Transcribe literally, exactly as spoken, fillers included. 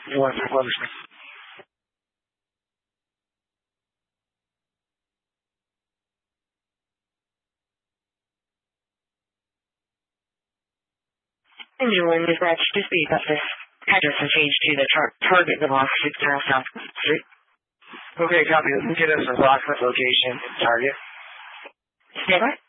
One, one second. Engine one dispatch to speed up this address and change to the tar- target the block six mile South Street. Okay, copy. Get us a approximate location and target. Stand by.